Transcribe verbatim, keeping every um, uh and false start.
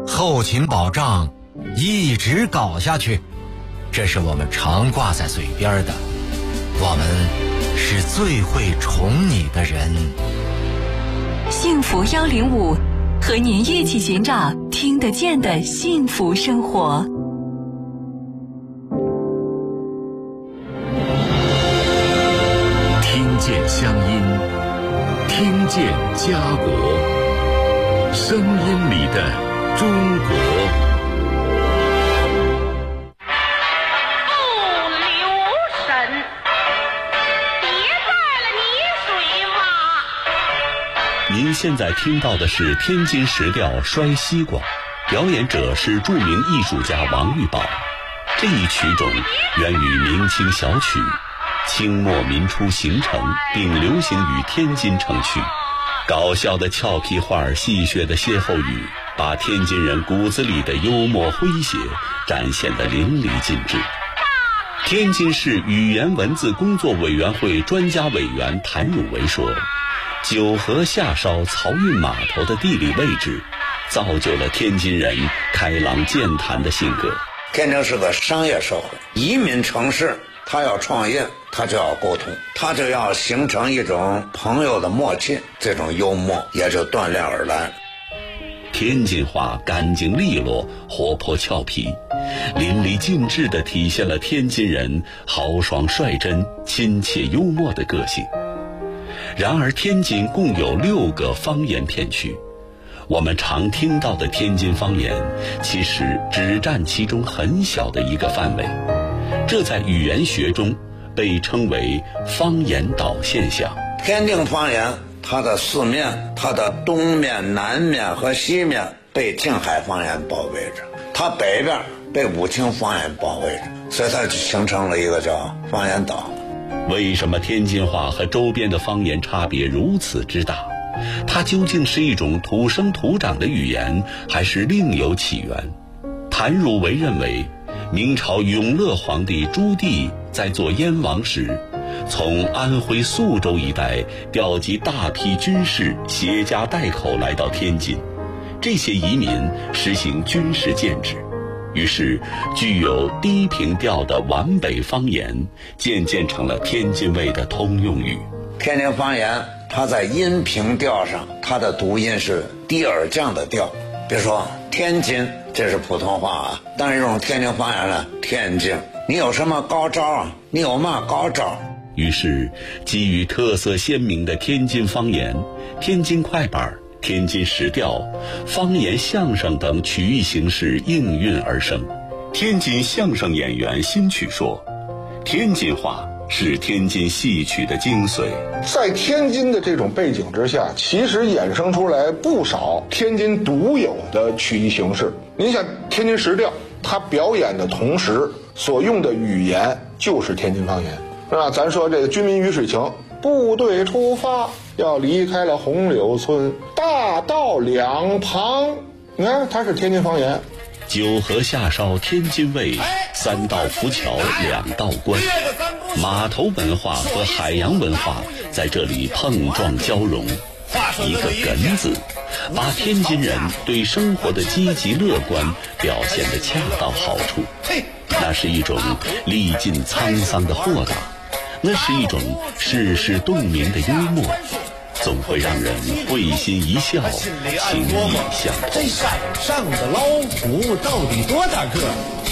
后勤保障一直搞下去，这是我们常挂在嘴边的。我们是最会宠你的人。 幸福一零五，和您一起寻找听得见的幸福生活。 听见乡音，听见家国，声音里的中国。 不留神，跌在了泥水洼。 您现在听到的是天津石调摔西瓜，表演者是著名艺术家王玉宝。这一曲种源于明清小曲，清末民初形成并流行于天津城区。搞笑的俏皮话，戏谑的歇后语，把天津人骨子里的幽默诙谐展现得淋漓尽致。天津市语言文字工作委员会专家委员谭汝为说，九河下梢漕运码头的地理位置造就了天津人开朗健谈的性格。 天津是个商业社会，移民城市，他要创业，他就要沟通，他就要形成一种朋友的默契，这种幽默也就锻炼而来。 天津话干净利落，活泼俏皮，淋漓尽致地体现了天津人豪爽率真、亲切幽默的个性。然而天津共有六个方言片区，我们常听到的天津方言其实只占其中很小的一个范围，这在语言学中被称为方言岛现象。 天津方言它的四面，它的东面、南面和西面被静海方言包围着，它北边被武清方言包围着，所以它就形成了一个叫方言岛。 为什么天津话和周边的方言差别如此之大？它究竟是一种土生土长的语言，还是另有起源？谭汝为认为，明朝永乐皇帝朱棣在做燕王时，从安徽宿州一带调集大批军士携家带口来到天津，这些移民实行军事建制，于是具有低平调的皖北方言渐渐成了天津卫的通用语。 天津方言它在音平调上，它的读音是低而降的调。比如说天津，这是普通话啊，但是用天津方言呢，天津，你有什么高招啊？你有嘛高招？ 于是基于特色鲜明的天津方言、天津快板、天津石调、方言相声等曲艺形式应运而生。天津相声演员辛曲说，天津话是天津戏曲的精髓。 在天津的这种背景之下，其实衍生出来不少天津独有的曲艺形式。您想天津石调，它表演的同时所用的语言就是天津方言，是吧？咱说这个军民鱼水情，部队出发要离开了红柳村，大道两旁，你看它是天津方言。 九河下梢天津卫，三道浮桥两道关，码头文化和海洋文化在这里碰撞交融。一个哏字，把天津人对生活的积极乐观表现得恰到好处。那是一种历尽沧桑的豁达，那是一种世事洞明的幽默，总会让人会心一笑，情意相通。 这山上的老虎到底多大个？